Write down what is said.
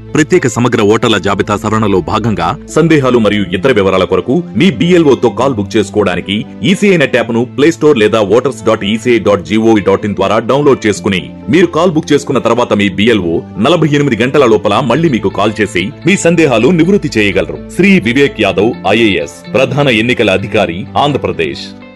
ప్రత్యేక సమగ్ర ఓటర్ల జాబితా సవరణలో భాగంగా సందేహాలు మరియు ఇతర వివరాల కొరకు మీ BLO తో కాల్ బుక్ చేసుకోవడానికి ఈసీఐ నెట్ యాప్ను ప్లే స్టోర్ లేదా voters.eci.gov.in ద్వారా డౌన్లోడ్ చేసుకుని మీరు కాల్ బుక్ చేసుకున్న తర్వాత మీ BLO 48 గంటల లోపల మళ్ళీ మీకు కాల్ చేసి మీ సందేహాలు నివృత్తి చేయగలరు. శ్రీ వివేక్ యాదవ్ IAS, ప్రధాన ఎన్నికల అధికారి, ఆంధ్రప్రదేశ్.